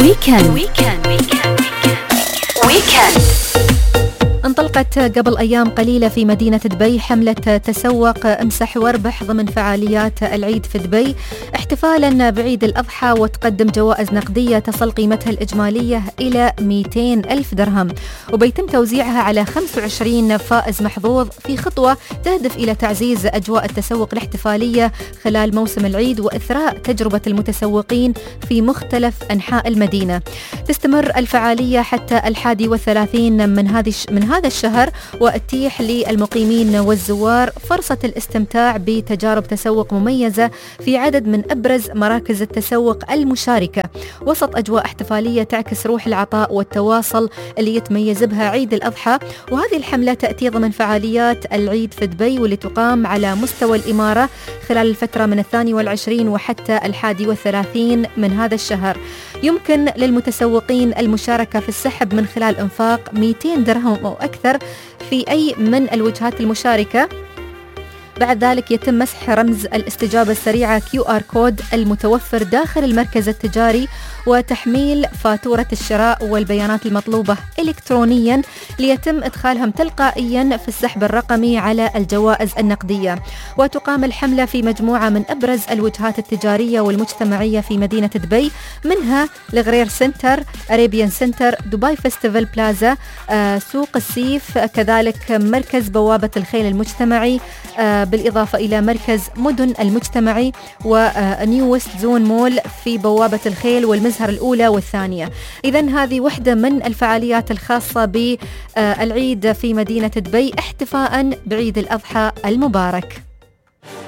ويكند. انطلقت قبل أيام قليلة في مدينة دبي حملة تسوق امسح واربح ضمن فعاليات العيد في دبي احتفالا بعيد الأضحى، وتقدم جوائز نقدية تصل قيمتها الإجمالية إلى 200 ألف درهم، وبيتم توزيعها على 25 فائز محظوظ في خطوة تهدف إلى تعزيز أجواء التسوق الاحتفالية خلال موسم العيد وإثراء تجربة المتسوقين في مختلف أنحاء المدينة. تستمر الفعالية حتى 31 من هذا الشهر، وتتيح للمقيمين والزوار فرصة الاستمتاع بتجارب تسوق مميزة في عدد من أبرز مراكز التسوق المشاركة وسط أجواء احتفالية تعكس روح العطاء والتواصل اللي يتميز بها عيد الأضحى. وهذه الحملة تأتي ضمن فعاليات العيد في دبي واللي تقام على مستوى الإمارة خلال الفترة من 22 وحتى 31 من هذا الشهر. يمكن للمتسوقين المشاركة في السحب من خلال إنفاق 200 درهم أو أكثر في أي من الوجهات المشاركة. بعد ذلك يتم مسح رمز الاستجابة السريعة QR كود المتوفر داخل المركز التجاري وتحميل فاتورة الشراء والبيانات المطلوبة إلكترونيا ليتم إدخالهم تلقائيا في السحب الرقمي على الجوائز النقدية. وتقام الحملة في مجموعة من أبرز الوجهات التجارية والمجتمعية في مدينة دبي، منها الغرير سنتر، أريبيان سنتر، دبي فيستيفال بلازا، سوق السيف، كذلك مركز بوابة الخيل المجتمعي، بالإضافة إلى مركز مدن المجتمعي ونيو ويست زون مول في بوابة الخيل والمزهر الأولى والثانية. إذن هذه واحدة من الفعاليات الخاصة بالعيد في مدينة دبي احتفاء بعيد الأضحى المبارك.